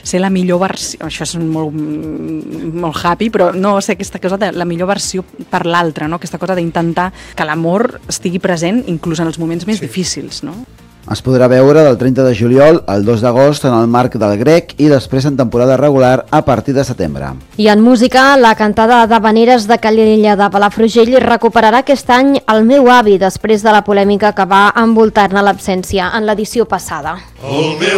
ser la millor versió, això és molt happy, però no ser aquesta cosa de la millor versió per l'altra, no? Aquesta cosa d'intentar que l'amor estigui present inclús en els moments més difícils, no? Es podrà veure del 30 de juliol al 2 d'agost en el marc del Grec i després en temporada regular a partir de setembre. I en música, la cantada d'havaneres de Calella de Palafrugell recuperarà aquest any El meu avi després de la polèmica que va envoltar-ne l'absència en l'edició passada. El meu